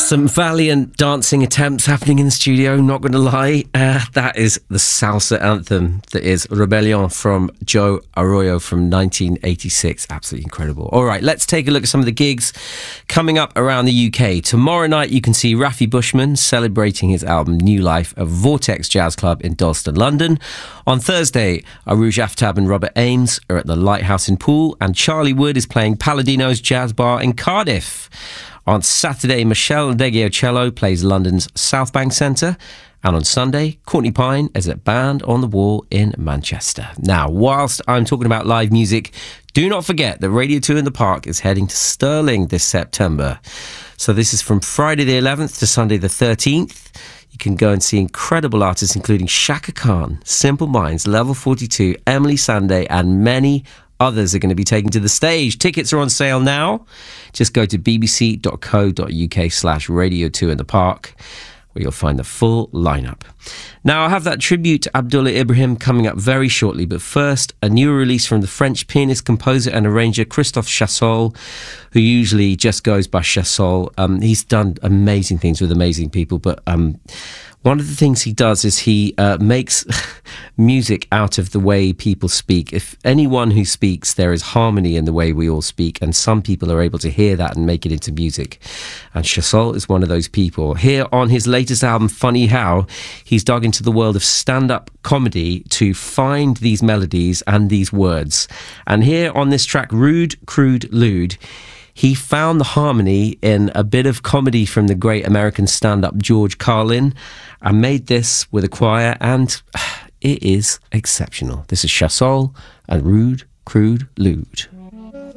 Some valiant dancing attempts happening in the studio, not going to lie. That is the salsa anthem that is Rebellion from Joe Arroyo from 1986. Absolutely incredible. All right, let's take a look at some of the gigs coming up around the UK. Tomorrow night, you can see Rafi Bushman celebrating his album New Life at Vortex Jazz Club in Dalston, London. On Thursday, Arouj Aftab and Robert Ames are at the Lighthouse in Poole, and Charlie Wood is playing Paladino's Jazz Bar in Cardiff. On Saturday, Michelle Deggio-Cello plays London's South Bank Centre. And on Sunday, Courtney Pine is at Band on the Wall in Manchester. Now, whilst I'm talking about live music, do not forget that Radio 2 in the Park is heading to Stirling this September. So this is from Friday the 11th to Sunday the 13th. You can go and see incredible artists including Shaka Khan, Simple Minds, Level 42, Emily Sandé, and many others are going to be taken to the stage. Tickets are on sale now. Just go to bbc.co.uk/Radio 2 in the Park, where you'll find the full lineup. Now, I have that tribute to Abdullah Ibrahim coming up very shortly, but first, a new release from the French pianist, composer and arranger Christophe Chassol, who usually just goes by Chassol. He's done amazing things with amazing people, but one of the things he does is he makes music out of the way people speak. If anyone who speaks, there is harmony in the way we all speak, and some people are able to hear that and make it into music. And Chassol is one of those people. Here on his latest album, Funny How, he's dug into the world of stand-up comedy to find these melodies and these words. And here on this track, Rude, Crude, Lewd, he found the harmony in a bit of comedy from the great American stand-up George Carlin and made this with a choir, and it is exceptional. This is Chassol and Rude, Crude, Lewd.